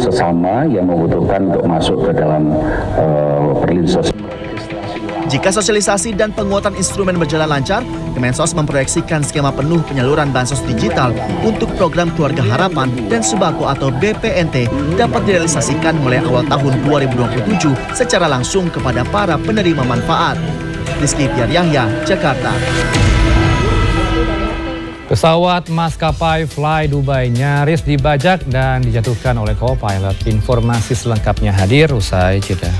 sesama yang membutuhkan untuk masuk ke dalam perlinsos. Jika sosialisasi dan penguatan instrumen berjalan lancar, Kemensos memproyeksikan skema penuh penyaluran bansos digital untuk program Keluarga Harapan dan Sembako atau BPNT dapat direalisasikan mulai awal tahun 2027 secara langsung kepada para penerima manfaat. Rizky Tiar Yahya, Jakarta. Pesawat maskapai Fly Dubai nyaris dibajak dan dijatuhkan oleh co-pilot. Informasi selengkapnya hadir usai jeda.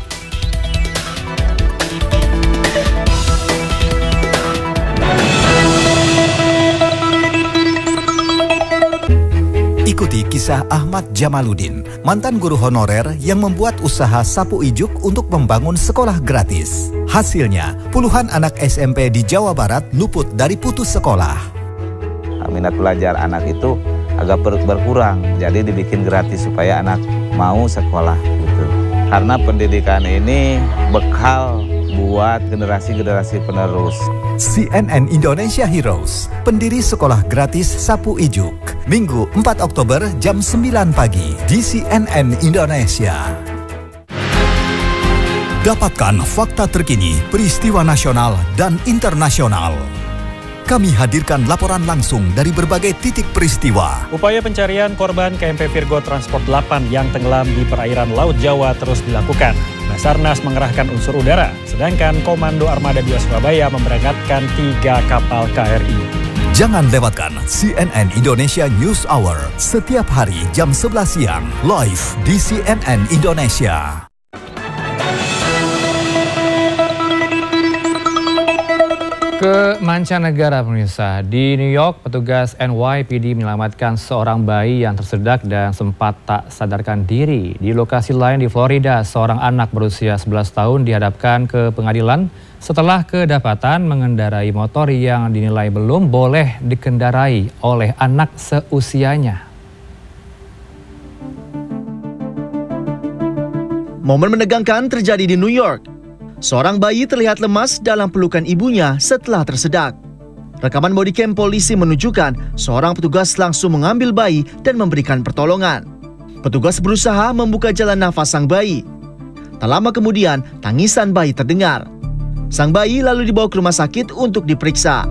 Ikuti kisah Ahmad Jamaluddin, mantan guru honorer yang membuat usaha sapu ijuk untuk membangun sekolah gratis. Hasilnya, puluhan anak SMP di Jawa Barat luput dari putus sekolah. Minat belajar anak itu agak berkurang, jadi dibikin gratis supaya anak mau sekolah gitu. Karena pendidikan ini bekal buat generasi-generasi penerus. CNN Indonesia Heroes, pendiri sekolah gratis sapu ijuk. Minggu 4 Oktober jam 9 pagi di CNN Indonesia. Dapatkan fakta terkini, peristiwa nasional dan internasional. Kami hadirkan laporan langsung dari berbagai titik peristiwa. Upaya pencarian korban KMP Virgo Transport 8 yang tenggelam di perairan Laut Jawa terus dilakukan. Basarnas mengerahkan unsur udara, sedangkan Komando Armada 2 Surabaya memberangkatkan 3 kapal KRI. Jangan lewatkan CNN Indonesia News Hour setiap hari jam 11 siang live di CNN Indonesia. Ke mancanegara pemirsa, di New York petugas NYPD menyelamatkan seorang bayi yang tersedak dan sempat tak sadarkan diri. Di lokasi lain di Florida, seorang anak berusia 11 tahun dihadapkan ke pengadilan setelah kedapatan mengendarai motor yang dinilai belum boleh dikendarai oleh anak seusianya. Momen menegangkan terjadi di New York. Seorang bayi terlihat lemas dalam pelukan ibunya setelah tersedak. Rekaman bodycam polisi menunjukkan seorang petugas langsung mengambil bayi dan memberikan pertolongan. Petugas berusaha membuka jalan nafas sang bayi. Tak lama kemudian, tangisan bayi terdengar. Sang bayi lalu dibawa ke rumah sakit untuk diperiksa.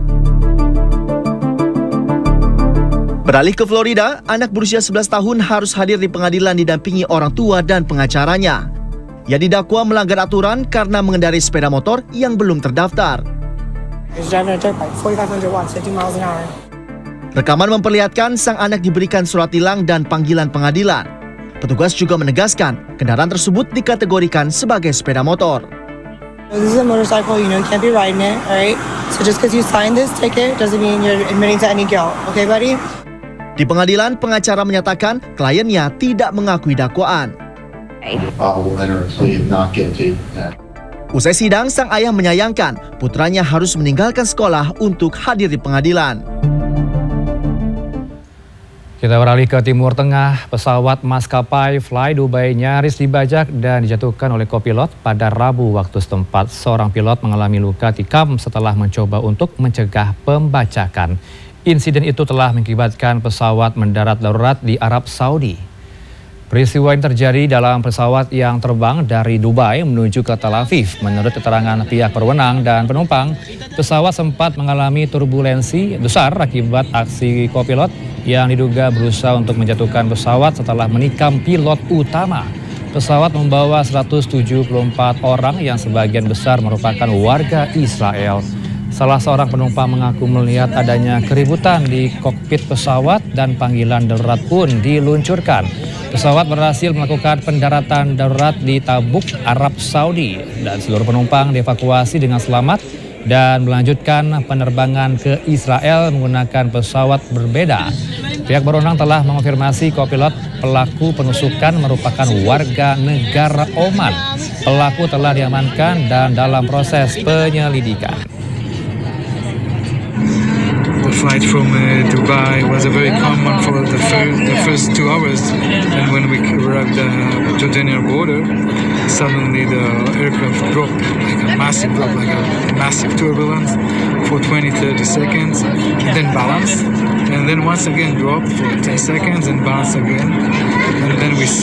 Beralih ke Florida, anak berusia 11 tahun harus hadir di pengadilan didampingi orang tua dan pengacaranya. Ia didakwa melanggar aturan karena mengendarai sepeda motor yang belum terdaftar. Rekaman memperlihatkan sang anak diberikan surat tilang dan panggilan pengadilan. Petugas juga menegaskan kendaraan tersebut dikategorikan sebagai sepeda motor. This is a motorcycle, you can't be riding it, alright? So just because you signed this ticket doesn't mean you're admitting to any guilt, okay, buddy? Di pengadilan, pengacara menyatakan kliennya tidak mengakui dakwaan. Usai sidang, sang ayah menyayangkan putranya harus meninggalkan sekolah untuk hadir di pengadilan. Kita beralih ke Timur Tengah. Pesawat maskapai Fly Dubai nyaris dibajak dan dijatuhkan oleh kopilot pada Rabu waktu setempat. Seorang pilot mengalami luka tikam setelah mencoba untuk mencegah pembajakan. Insiden itu telah mengakibatkan pesawat mendarat darurat di Arab Saudi. Peristiwa ini terjadi dalam pesawat yang terbang dari Dubai menuju ke Tel Aviv. Menurut keterangan pihak berwenang dan penumpang, pesawat sempat mengalami turbulensi besar akibat aksi kopilot yang diduga berusaha untuk menjatuhkan pesawat setelah menikam pilot utama. Pesawat membawa 174 orang yang sebagian besar merupakan warga Israel. Salah seorang penumpang mengaku melihat adanya keributan di kokpit pesawat dan panggilan darurat pun diluncurkan. Pesawat berhasil melakukan pendaratan darurat di Tabuk, Arab Saudi, dan seluruh penumpang dievakuasi dengan selamat dan melanjutkan penerbangan ke Israel menggunakan pesawat berbeda. Pihak berwenang telah mengonfirmasi kopilot pelaku penusukan merupakan warga negara Oman. Pelaku telah diamankan dan dalam proses penyelidikan. The flight from Dubai was a very calm one for the first 2 hours, and when we arrived at the Jordanian border, suddenly the aircraft dropped, like a massive drop, like a massive turbulence for 20-30 seconds, then balanced, and then once again dropped for 10 seconds and balanced again, and then we